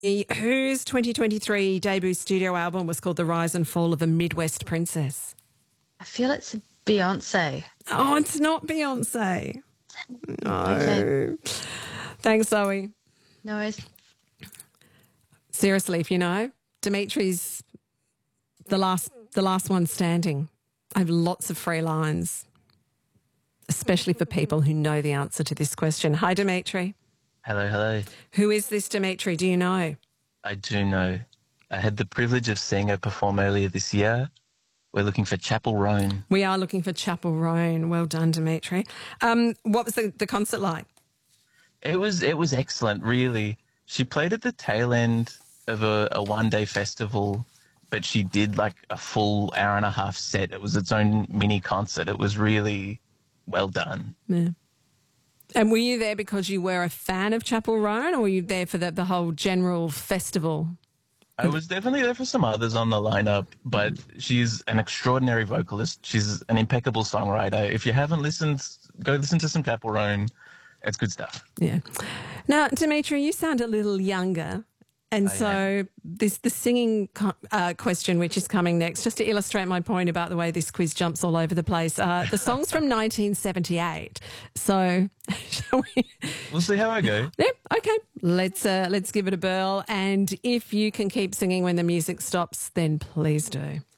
Whose 2023 debut studio album was called The Rise and Fall of a Midwest Princess? I feel it's Beyonce. Oh, it's not Beyonce. No. Okay. Thanks, Zoe. No worries. Seriously, if you know, Dimitri's the last one standing. I have lots of free lines, especially for people who know the answer to this question. Hi, Dimitri. Hello, hello. Who is this Dimitri? Do you know? I do know. I had the privilege of seeing her perform earlier this year. We're looking for Chapel Roan. We are looking for Chapel Roan. Well done, Dimitri. What was the concert like? It was excellent, really. She played at the tail end of a one-day festival, but she did like a full hour-and-a-half set. It was its own mini concert. It was really well done. Yeah. And were you there because you were a fan of Chapel Roan, or were you there for the whole general festival? I was definitely there for some others on the lineup, but she's an extraordinary vocalist. She's an impeccable songwriter. If you haven't listened, go listen to some Chapel Roan. It's good stuff. Yeah. Now, Dimitri, you sound a little younger. And the singing question, which is coming next, just to illustrate my point about the way this quiz jumps all over the place. The song's from 1978. So, shall we? We'll see how I go. Yeah, okay. Let's give it a whirl. And if you can keep singing when the music stops, then please do.